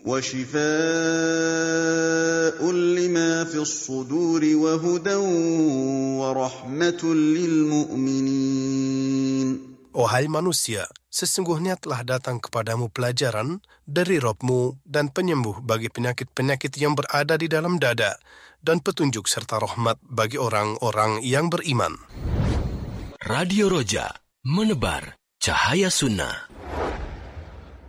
وشفاء لما في الصدور وهدى ورحمة للمؤمنين. Wahai manusia, sesungguhnya telah datang kepadamu pelajaran dari Rabb-Mu dan penyembuh bagi penyakit-penyakit yang berada di dalam dada dan petunjuk serta rahmat bagi orang-orang yang beriman. Radio Roja, menebar cahaya sunnah.